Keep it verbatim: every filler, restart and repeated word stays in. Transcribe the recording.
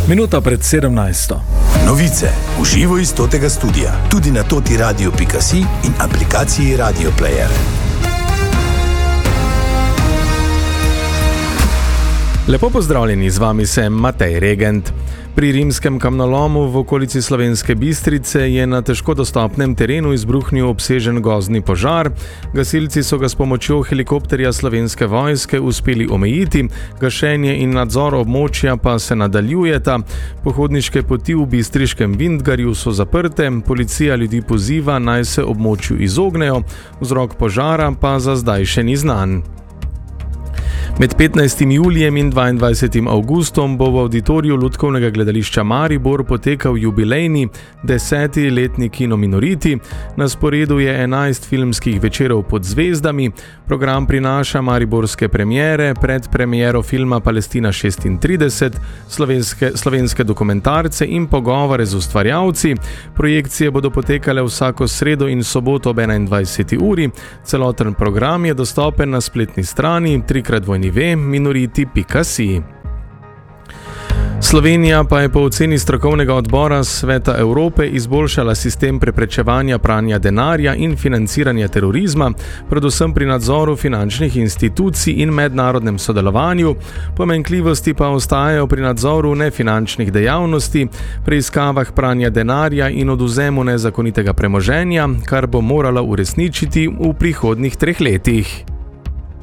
Minuta pred sedemnajsto. Novice v živo iz totega studia, tudi na toti radio pika si in aplikaciji Radio Player. Lepo pozdravljeni, z vami sem Matej Regent. Pri rimskem kamnolomu v okolici Slovenske Bistrice je na težko dostopnem terenu izbruhnil obsežen gozdni požar. Gasilci so ga s pomočjo helikopterja Slovenske vojske uspeli omejiti, gašenje in nadzor območja pa se nadaljujeta. Pohodniške poti v bistriškem Vintgarju so zaprte, policija ljudi poziva, naj se območju izognejo, vzrok požara pa za zdaj še ni znan. Med petnajstim julijem in dvaindvajsetim avgustom bo v avditoriju Lutkovnega gledališča Maribor potekal jubilejni deseti letni kino Minoriti. Na sporedu je enajst filmskih večerov pod zvezdami. Program prinaša mariborske premiere, predpremiero filma Palestina šestintrideset, slovenske, slovenske dokumentarce in pogovore z ustvarjalci. Projekcije bodo potekale vsako sredo in soboto ob enaindvajseti uri. Celoten program je dostopen na spletni strani trikrat dvojni ve minoriti pika si. Slovenija pa je po oceni strokovnega odbora Sveta Evrope izboljšala sistem preprečevanja pranja denarja in financiranja terorizma, predvsem pri nadzoru finančnih institucij in mednarodnem sodelovanju. Pomanjkljivosti pa ostajajo pri nadzoru nefinančnih dejavnosti, preiskavah pranja denarja in odvzemu nezakonitega premoženja, kar bo morala uresničiti v prihodnjih treh letih.